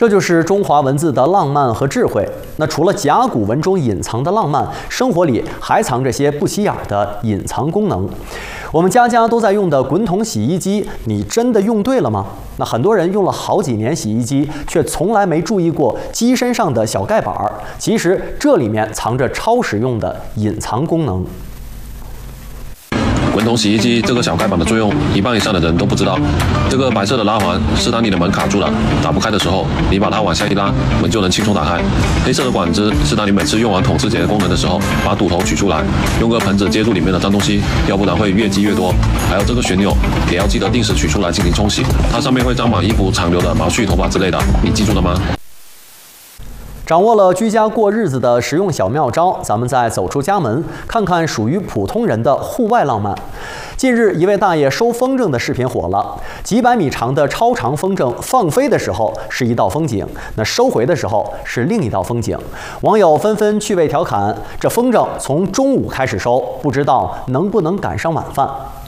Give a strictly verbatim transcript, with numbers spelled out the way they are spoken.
这就是中华文字的浪漫和智慧。那除了甲骨文中隐藏的浪漫，生活里还藏着些不起眼的隐藏功能。我们家家都在用的滚筒洗衣机，你真的用对了吗？那很多人用了好几年洗衣机，却从来没注意过机身上的小盖板儿。其实这里面藏着超实用的隐藏功能。 滚筒洗衣机这个小盖板的作用，一半以上的人都不知道。这个白色的拉环是当你的门卡住了，打不开的时候，你把它往下一拉，门就能轻松打开。黑色的管子是当你每次用完筒次节功能的时候，把堵头取出来，用个盆子接住里面的脏东西，要不然会越积越多。还有这个旋钮，也要记得定时取出来进行冲洗，它上面会沾满衣服残留的毛絮、头发之类的，你记住了吗？ 掌握了居家过日子的实用小妙招，咱们再走出家门，看看属于普通人的户外浪漫。近日，一位大爷收风筝的视频火了，几百米长的超长风筝放飞的时候是一道风景，那收回的时候是另一道风景。网友纷纷趣味调侃：这风筝从中午开始收，不知道能不能赶上晚饭。